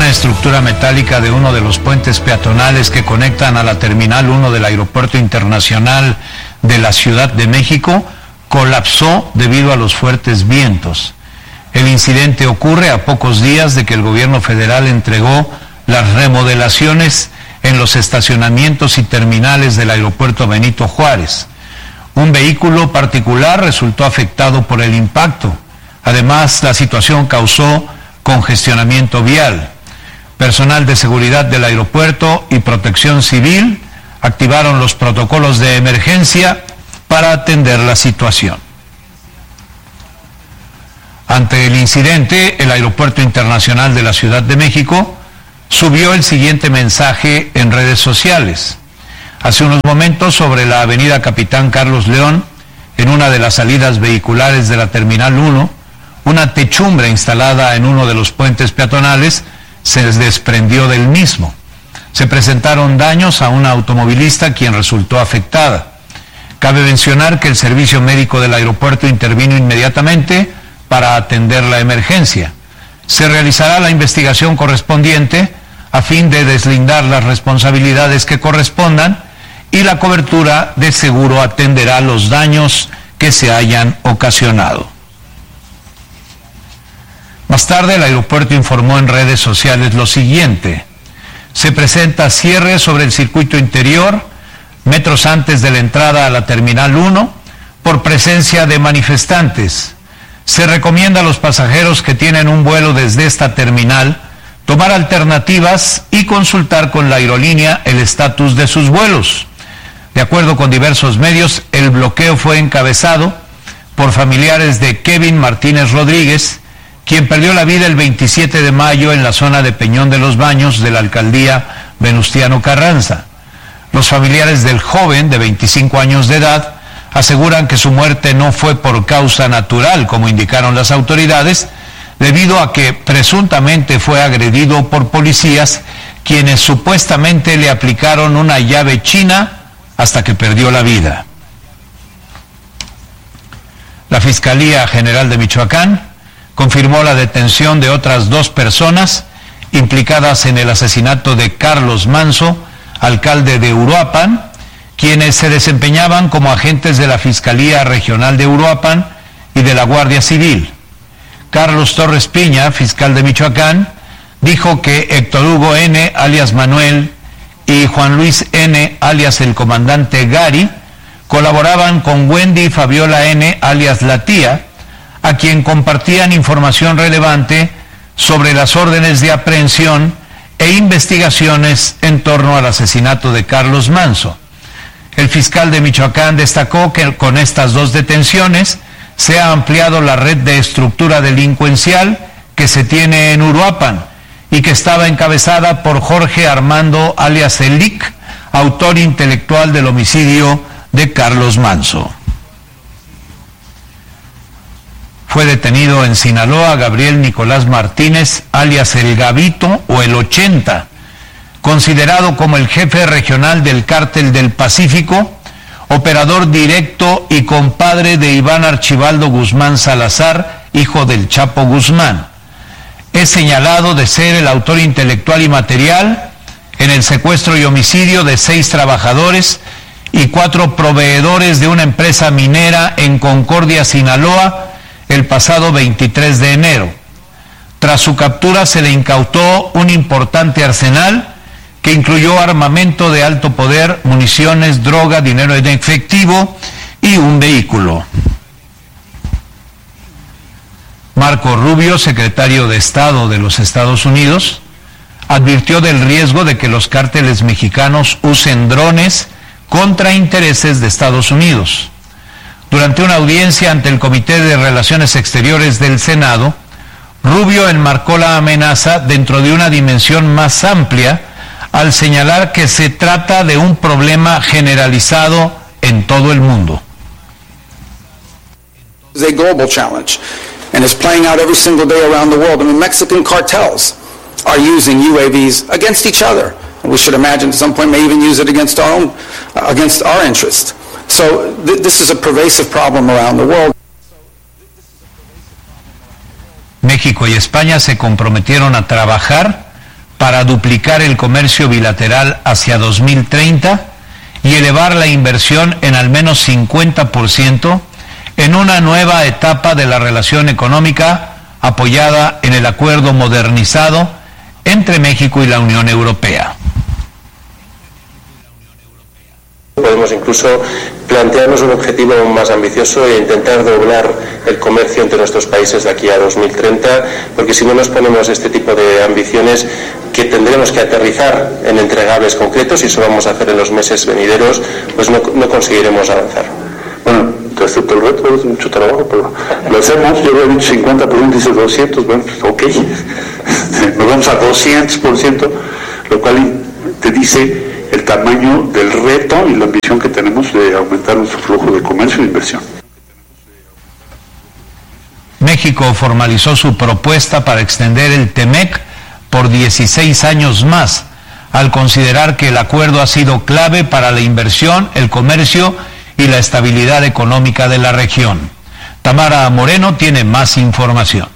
Una estructura metálica de uno de los puentes peatonales que conectan a la Terminal 1 del Aeropuerto Internacional de la Ciudad de México colapsó debido a los fuertes vientos. El incidente ocurre a pocos días de que el gobierno federal entregó las remodelaciones en los estacionamientos y terminales del aeropuerto Benito Juárez. Un vehículo particular resultó afectado por el impacto. Además, la situación causó congestionamiento vial. Personal de seguridad del aeropuerto y Protección Civil activaron los protocolos de emergencia para atender la situación. Ante el incidente, el Aeropuerto Internacional de la Ciudad de México subió el siguiente mensaje en redes sociales. Hace unos momentos, sobre la avenida Capitán Carlos León, en una de las salidas vehiculares de la Terminal 1, una techumbre instalada en uno de los puentes peatonales se desprendió del mismo. Se presentaron daños a una automovilista quien resultó afectada. Cabe mencionar que el servicio médico del aeropuerto intervino inmediatamente para atender la emergencia. Se realizará la investigación correspondiente a fin de deslindar las responsabilidades que correspondan y la cobertura de seguro atenderá los daños que se hayan ocasionado. Más tarde, el aeropuerto informó en redes sociales lo siguiente: se presenta cierre sobre el circuito interior, metros antes de la entrada a la Terminal 1, por presencia de manifestantes. Se recomienda a los pasajeros que tienen un vuelo desde esta terminal tomar alternativas y consultar con la aerolínea el estatus de sus vuelos. De acuerdo con diversos medios, el bloqueo fue encabezado por familiares de Kevin Martínez Rodríguez, quien perdió la vida el 27 de mayo en la zona de Peñón de los Baños de la alcaldía Venustiano Carranza. Los familiares del joven, de 25 años de edad, aseguran que su muerte no fue por causa natural, como indicaron las autoridades, debido a que presuntamente fue agredido por policías, quienes supuestamente le aplicaron una llave china hasta que perdió la vida. La Fiscalía General de Michoacán confirmó la detención de otras 2 personas implicadas en el asesinato de Carlos Manso, alcalde de Uruapan, quienes se desempeñaban como agentes de la Fiscalía Regional de Uruapan y de la Guardia Civil. Carlos Torres Piña, fiscal de Michoacán, dijo que Héctor Hugo N., alias Manuel, y Juan Luis N., alias el comandante Gary, colaboraban con Wendy Fabiola N., alias La Tía, a quien compartían información relevante sobre las órdenes de aprehensión e investigaciones en torno al asesinato de Carlos Manso. El fiscal de Michoacán destacó que con estas 2 detenciones se ha ampliado la red de estructura delincuencial que se tiene en Uruapan y que estaba encabezada por Jorge Armando alias Elic, autor intelectual del homicidio de Carlos Manso. Fue detenido en Sinaloa Gabriel Nicolás Martínez, alias El Gabito o El 80, considerado como el jefe regional del Cártel del Pacífico, operador directo y compadre de Iván Archibaldo Guzmán Salazar, hijo del Chapo Guzmán. Es señalado de ser el autor intelectual y material en el secuestro y homicidio de 6 trabajadores y 4 proveedores de una empresa minera en Concordia, Sinaloa, el pasado 23 de enero. Tras su captura se le incautó un importante arsenal que incluyó armamento de alto poder, municiones, droga, dinero en efectivo y un vehículo. Marco Rubio, secretario de Estado de los Estados Unidos, advirtió del riesgo de que los cárteles mexicanos usen drones contra intereses de Estados Unidos. Durante una audiencia ante el Comité de Relaciones Exteriores del Senado, Rubio enmarcó la amenaza dentro de una dimensión más amplia al señalar que se trata de un problema generalizado en todo el mundo. It's a global challenge, and it's playing out every single day around the world. I mean, Mexican cartels are using UAVs against each other. We should imagine at some point may even use it against our interest. So this is a pervasive problem around the world. México y España se comprometieron a trabajar para duplicar el comercio bilateral hacia 2030 y elevar la inversión en al menos 50% en una nueva etapa de la relación económica apoyada en el acuerdo modernizado entre México y la Unión Europea. Podemos incluso plantearnos un objetivo más ambicioso e intentar doblar el comercio entre nuestros países de aquí a 2030, porque si no nos ponemos este tipo de ambiciones que tendremos que aterrizar en entregables concretos, y eso vamos a hacer en los meses venideros, pues no conseguiremos avanzar. Bueno, te acepto el reto, es mucho trabajo, pero lo hacemos. Yo había dicho 50%, dice 200, bueno, pues ok. Nos vamos a 200%, lo cual te dice el tamaño del reto y la ambición que tenemos de aumentar nuestro flujo de comercio e inversión. México formalizó su propuesta para extender el TEMEC por 16 años más, al considerar que el acuerdo ha sido clave para la inversión, el comercio y la estabilidad económica de la región. Tamara Moreno tiene más información.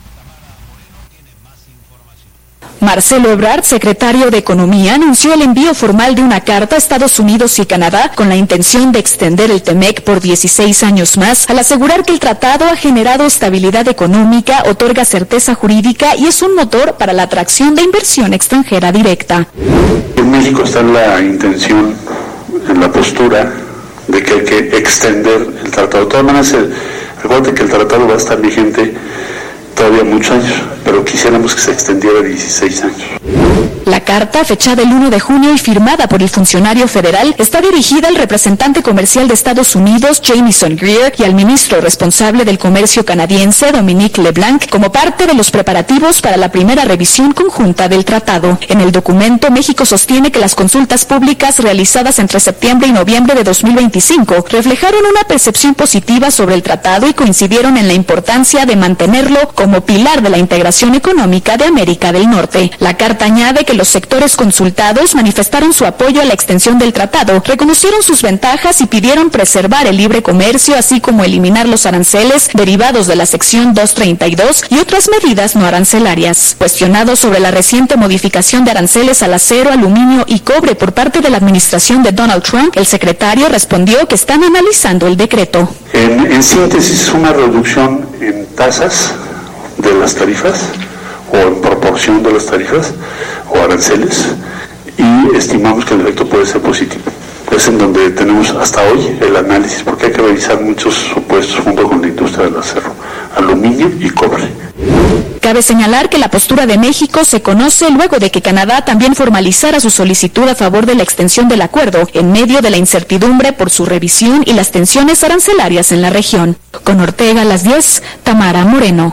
Marcelo Ebrard, secretario de Economía, anunció el envío formal de una carta a Estados Unidos y Canadá con la intención de extender el TEMEC por 16 años más, al asegurar que el tratado ha generado estabilidad económica, otorga certeza jurídica y es un motor para la atracción de inversión extranjera directa. En México está la intención, en la postura de que hay que extender el tratado. De todas maneras, recuerden que el tratado va a estar vigente todavía muchos años, pero quisiéramos que se extendiera 16 años. La carta, fechada el 1 de junio y firmada por el funcionario federal, está dirigida al representante comercial de Estados Unidos, Jamieson Greer, y al ministro responsable del comercio canadiense, Dominique LeBlanc, como parte de los preparativos para la primera revisión conjunta del tratado. En el documento, México sostiene que las consultas públicas realizadas entre septiembre y noviembre de 2025 reflejaron una percepción positiva sobre el tratado y coincidieron en la importancia de mantenerlo como pilar de la integración económica de América del Norte. La carta añade que los sectores consultados manifestaron su apoyo a la extensión del tratado, reconocieron sus ventajas y pidieron preservar el libre comercio, así como eliminar los aranceles derivados de la sección 232 y otras medidas no arancelarias. Cuestionado sobre la reciente modificación de aranceles al acero, aluminio y cobre por parte de la administración de Donald Trump, el secretario respondió que están analizando el decreto. En síntesis, es una reducción en tasas de las tarifas o en proporción de las tarifas o aranceles, y estimamos que el efecto puede ser positivo. Es en donde tenemos hasta hoy el análisis, porque hay que revisar muchos supuestos junto con la industria del acero, aluminio y cobre. Cabe señalar que la postura de México se conoce luego de que Canadá también formalizara su solicitud a favor de la extensión del acuerdo, en medio de la incertidumbre por su revisión y las tensiones arancelarias en la región. Con Ortega a las 10, Tamara Moreno.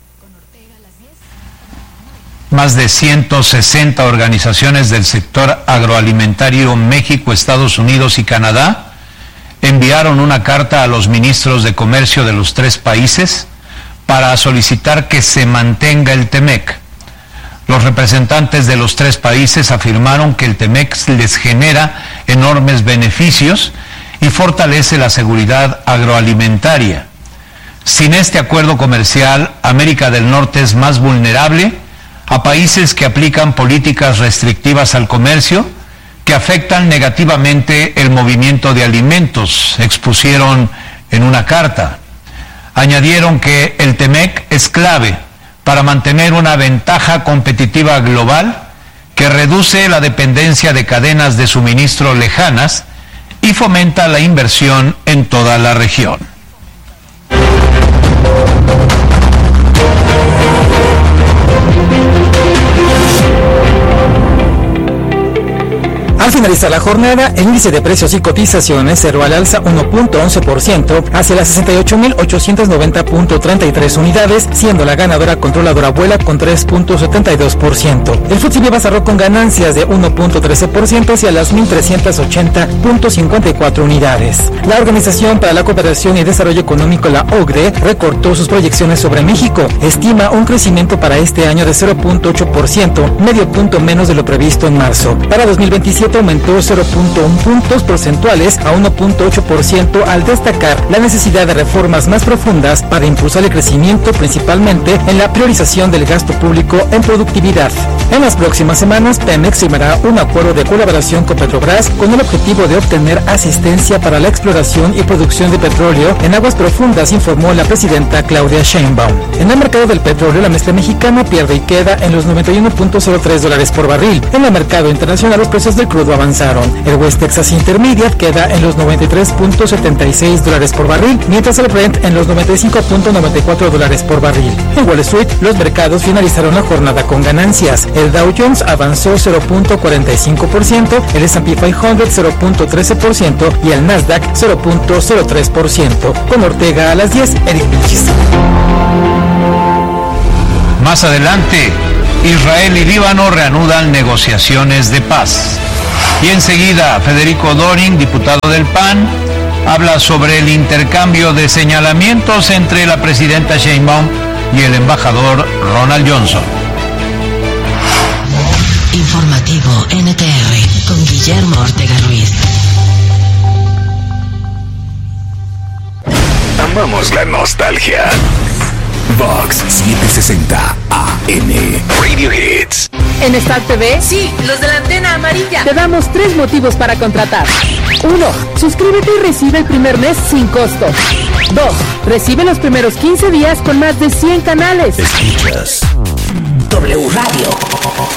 Más de 160 organizaciones del sector agroalimentario México, Estados Unidos y Canadá enviaron una carta a los ministros de comercio de los tres países para solicitar que se mantenga el TEMEC. Los representantes de los tres países afirmaron que el TEMEC les genera enormes beneficios y fortalece la seguridad agroalimentaria. Sin este acuerdo comercial, América del Norte es más vulnerable a países que aplican políticas restrictivas al comercio que afectan negativamente el movimiento de alimentos, expusieron en una carta. Añadieron que el TEMEC es clave para mantener una ventaja competitiva global que reduce la dependencia de cadenas de suministro lejanas y fomenta la inversión en toda la región. Al finalizar la jornada, el índice de precios y cotizaciones cerró al alza 1.11% hacia las 68.890.33 unidades, siendo la ganadora controladora Vuela con 3.72%. El FTSE cerró con ganancias de 1.13% hacia las 1.380.54 unidades. La Organización para la Cooperación y Desarrollo Económico, la OCDE, recortó sus proyecciones sobre México. Estima un crecimiento para este año de 0.8%, medio punto menos de lo previsto en marzo. Para 2027 aumentó aumentó 0.1 puntos porcentuales a 1.8% al destacar la necesidad de reformas más profundas para impulsar el crecimiento, principalmente en la priorización del gasto público en productividad. En las próximas semanas, Pemex firmará un acuerdo de colaboración con Petrobras con el objetivo de obtener asistencia para la exploración y producción de petróleo en aguas profundas, informó la presidenta Claudia Sheinbaum. En el mercado del petróleo, la mezcla mexicana pierde y queda en los $91.03 por barril. En el mercado internacional, los precios del crudo avanzaron. El West Texas Intermediate queda en los $93.76 por barril, mientras el Brent en los $95.94 por barril. En Wall Street, los mercados finalizaron la jornada con ganancias. El Dow Jones avanzó 0.45%, el S&P 500 0.13% y el Nasdaq 0.03%. Con Ortega a las 10, Eric Vilchis. Más adelante, Israel y Líbano reanudan negociaciones de paz. Y enseguida, Federico Doring, diputado del PAN, habla sobre el intercambio de señalamientos entre la presidenta Sheinbaum y el embajador Ronald Johnson. Informativo NTR con Guillermo Ortega Ruiz. Amamos la nostalgia. Vox 760 AM Radio Hits. En Star TV, sí, los de la antena amarilla. Te damos 3 motivos para contratar. 1. Suscríbete y recibe el primer mes sin costo. 2. Recibe los primeros 15 días con más de 100 canales. Escuchas W Radio.